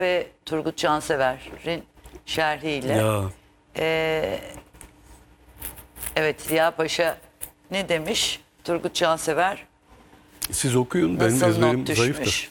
ve Turgut Cansever'in şerhiyle. Ya Evet, Ziya Paşa ne demiş? Turgut Cansever siz okuyun, benim nasıl ezberim not düşmüş? zayıftır.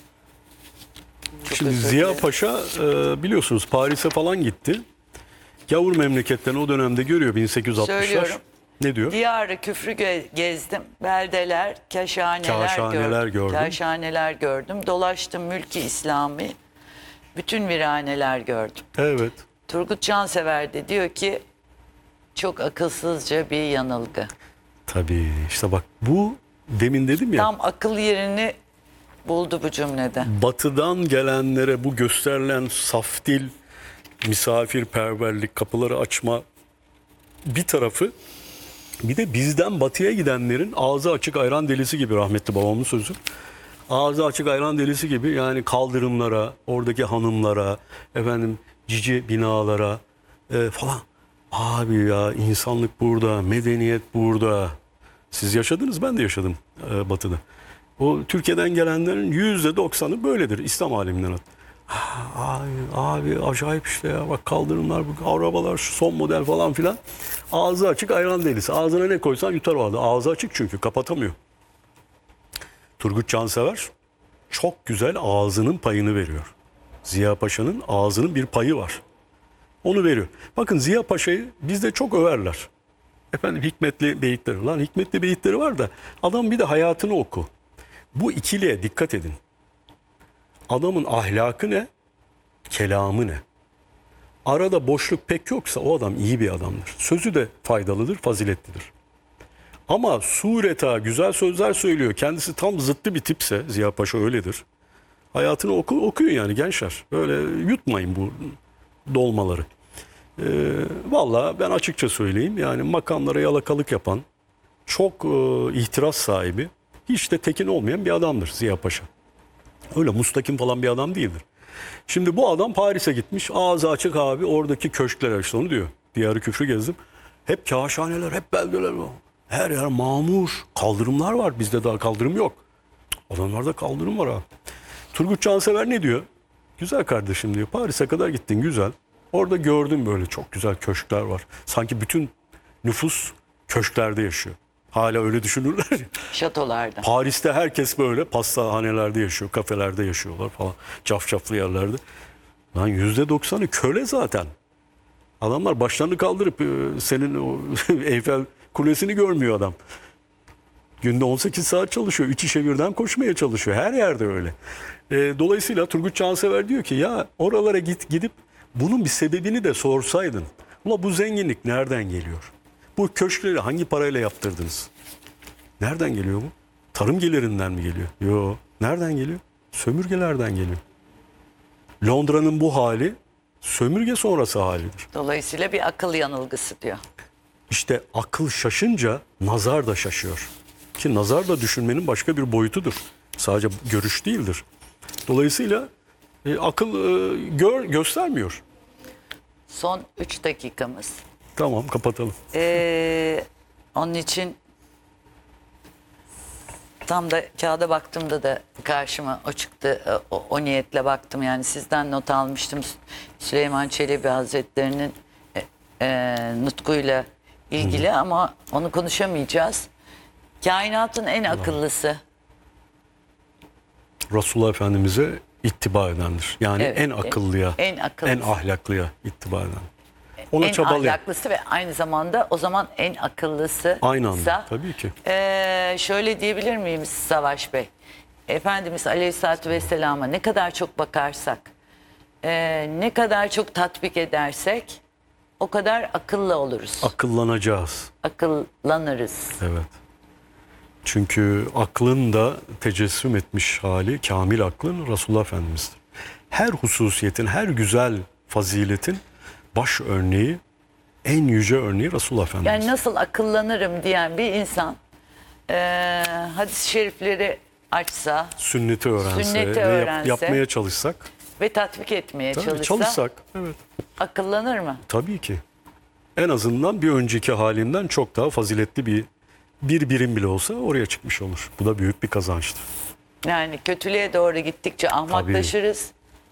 Çok Şimdi özür Ziya dilerim. Paşa biliyorsunuz Paris'e falan gitti. Gavur memleketlerini o dönemde görüyor 1860'lar. Söylüyorum. Ne diyor? Diyarı küfrü gezdim. Beldeler, Kaşhaneler gördüm. Kaşhaneler gördüm. Dolaştım mülki İslami. Bütün viraneler gördüm. Evet. Turgut Cansever de diyor ki çok akılsızca bir yanılgı. Tabii işte bak bu demin dedim ya. Tam akıl yerini buldu bu cümlede. Batıdan gelenlere bu gösterilen saf dil, misafirperverlik, kapıları açma bir tarafı, bir de bizden batıya gidenlerin ağzı açık ayran delisi gibi, rahmetli babamın sözü. Ağzı açık ayran delisi gibi, yani kaldırımlara, oradaki hanımlara, efendim cici binalara falan. Abi ya, insanlık burada, medeniyet burada. Siz yaşadınız, ben de yaşadım batıda. O Türkiye'den gelenlerin %90'ı böyledir, İslam aleminden. Abi acayip işte ya, bak kaldırımlar, bu arabalar, şu son model falan filan. Ağzı açık ayran delisi. Ağzına ne koysan yutar o adam. Ağzı açık çünkü kapatamıyor. Turgut Cansever çok güzel ağzının payını veriyor. Ziya Paşa'nın ağzının bir payı var. Onu veriyor. Bakın Ziya Paşa'yı bizde çok överler. Efendim hikmetli beyitleri. Lan hikmetli beyitleri var da adam bir de hayatını oku. Bu ikiliye dikkat edin. Adamın ahlakı ne? Kelamı ne? Arada boşluk pek yoksa o adam iyi bir adamdır. Sözü de faydalıdır, faziletlidir. Ama sureta güzel sözler söylüyor. Kendisi tam zıttı bir tipse, Ziya Paşa öyledir. Hayatını okuyun yani gençler. Böyle yutmayın bu dolmaları. Vallahi ben açıkça söyleyeyim, yani makamlara yalakalık yapan, çok ihtiras sahibi, hiç de tekin olmayan bir adamdır Ziya Paşa. Öyle mustakim falan bir adam değildir. Şimdi bu adam Paris'e gitmiş, ağzı açık abi, oradaki köşklere, işte onu diyor. Diyarı küfrü gezdim. Hep kâşhaneler, hep beldeler var. Her yer mamur. Kaldırımlar var. Bizde daha kaldırım yok. Adamlarda kaldırım var abi. Turgut Cansever ne diyor? Güzel kardeşim diyor. Paris'e kadar gittin, güzel. Orada gördüm böyle çok güzel köşkler var. Sanki bütün nüfus köşklerde yaşıyor. Hala öyle düşünürler ya. Şatolarda. Paris'te herkes böyle pastahanelerde yaşıyor, kafelerde yaşıyorlar falan. Cafcaflı yerlerde. Lan %90'ı köle zaten. Adamlar başlarını kaldırıp senin o Eyfel Kulesi'ni görmüyor adam. Günde 18 saat çalışıyor. 3 işe birden koşmaya çalışıyor. Her yerde öyle. Dolayısıyla Turgut Cansever diyor ki ya oralara gidip bunun bir sebebini de sorsaydın. Ula bu zenginlik nereden geliyor? Bu köşkleri hangi parayla yaptırdınız? Nereden geliyor bu? Tarım gelirinden mi geliyor? Yok. Nereden geliyor? Sömürgelerden geliyor. Londra'nın bu hali sömürge sonrası halidir. Dolayısıyla bir akıl yanılgısı diyor. İşte akıl şaşınca nazar da şaşıyor. Ki nazar da düşünmenin başka bir boyutudur. Sadece görüş değildir. Dolayısıyla akıl göstermiyor. Son 3 dakikamız. Tamam, kapatalım. Onun için tam da kağıda baktığımda da karşıma o çıktı. O niyetle baktım, yani sizden not almıştım. Süleyman Çelebi Hazretleri'nin nutkuyla ilgili ama onu konuşamayacağız. Kainatın en akıllısı. Resulullah Efendimiz'e ittiba edendir. Yani Evet, en akıllıya, en akıllısı. en ahlaklıya ittiba eden. Ona En çabalayan. ahlaklısı ve aynı zamanda o zaman en akıllısı. Aynı anda, tabii ki. Şöyle diyebilir miyim Savaş Bey? Efendimiz Aleyhisselatü Vesselam'a ne kadar çok bakarsak, ne kadar çok tatbik edersek o kadar akıllı oluruz. Akıllanacağız. Akıllanırız. Evet. Çünkü aklın da tecessüm etmiş hali, kamil aklın Resulullah Efendimiz'dir. Her hususiyetin, her güzel faziletin baş örneği, en yüce örneği Resulullah Efendimiz. Yani nasıl akıllanırım diyen bir insan hadis-i şerifleri açsa, Sünneti öğrense, sünneti ve öğrense yapmaya çalışsak. ve tatbik etmeye Tabii, çalışsa evet. akıllanır mı? Tabii ki. En azından bir önceki halinden çok daha faziletli bir birim bile olsa oraya çıkmış olur. Bu da büyük bir kazançtır. Yani kötülüğe doğru gittikçe ahmaklaşırız.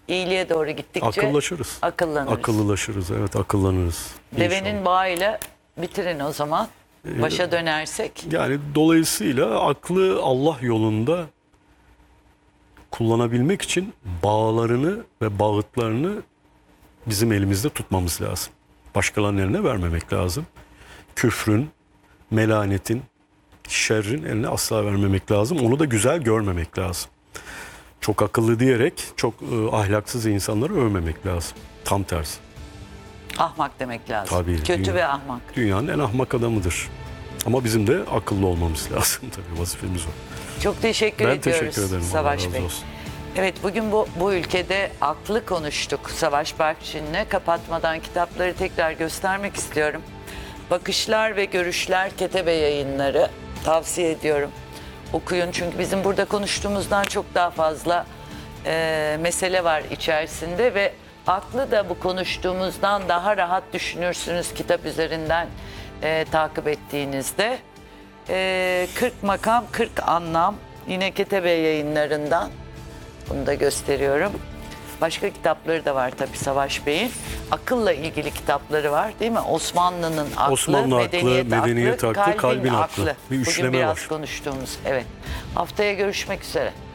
iyiliğe doğru gittikçe Akıllaşırız. akıllanırız. Akıllılaşırız, evet, akıllanırız. Devenin İnşallah. bağıyla bitirin o zaman. Başa dönersek. Yani dolayısıyla aklı Allah yolunda kullanabilmek için bağlarını ve bağıtlarını bizim elimizde tutmamız lazım. Başkalarının eline vermemek lazım. Küfrün, melanetin, şerrin eline asla vermemek lazım. Onu da güzel görmemek lazım. Çok akıllı diyerek çok ahlaksız insanları övmemek lazım. Tam tersi. Ahmak demek lazım. Tabii, Kötü dünya- ve ahmak. Dünyanın en ahmak adamıdır. Ama bizim de akıllı olmamız lazım tabii, vazifemiz o. Çok teşekkür Ben ediyoruz teşekkür ederim. Allah Savaş razı Bey. olsun. Evet, bugün bu ülkede aklı konuştuk Savaş Berkçin'le. Kapatmadan kitapları tekrar göstermek istiyorum. Bakışlar ve Görüşler Ketebe Yayınları, tavsiye ediyorum. Okuyun, çünkü bizim burada konuştuğumuzdan çok daha fazla mesele var içerisinde ve aklı da bu konuştuğumuzdan daha rahat düşünürsünüz kitap üzerinden takip ettiğinizde. 40 makam 40 anlam, yine Ketebe Yayınlarından. Bunu da gösteriyorum. Başka kitapları da var tabii Savaş Bey'in. Akılla ilgili kitapları var değil mi? Osmanlı'nın aklı, Osmanlı aklı, medeniyet aklı, kalbin aklı. Bir Bugün üçleme biraz var. konuştuğumuz. Evet. Haftaya görüşmek üzere.